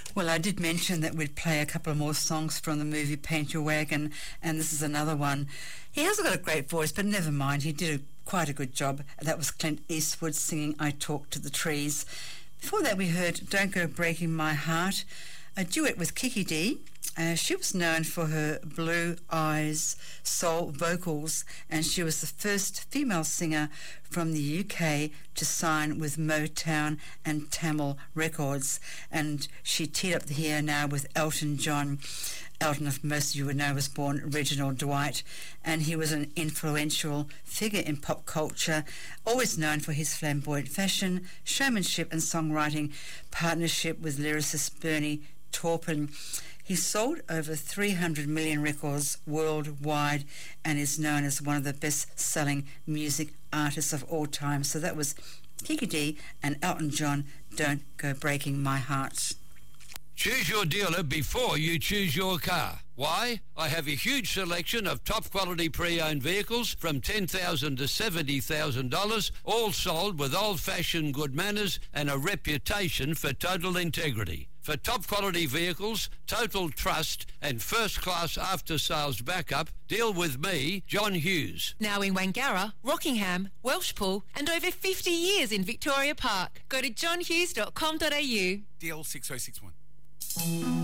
Well, I did mention that we'd play a couple of more songs from the movie Paint Your Wagon, and this is another one. He hasn't got a great voice, but never mind, he did quite a good job. That was Clint Eastwood singing I Talk to the Trees. Before that we heard Don't Go Breaking My Heart, a duet with Kiki Dee. She was known for her blue eyes, soul vocals, and she was the first female singer from the UK to sign with Motown and Tamil Records. And she teamed up here now with Elton John. Elton, if most of you would know, was born Reginald Dwight, and he was an influential figure in pop culture, always known for his flamboyant fashion, showmanship and songwriting partnership with lyricist Bernie Taupin. He sold over 300 million records worldwide and is known as one of the best-selling music artists of all time. So that was Kiki Dee and Elton John, Don't Go Breaking My Heart. Choose your dealer before you choose your car. Why? I have a huge selection of top-quality pre-owned vehicles from $10,000 to $70,000, all sold with old-fashioned good manners and a reputation for total integrity. For top-quality vehicles, total trust and first-class after-sales backup, deal with me, John Hughes. Now in Wangara, Rockingham, Welshpool and over 50 years in Victoria Park. Go to johnhughes.com.au. DL6061.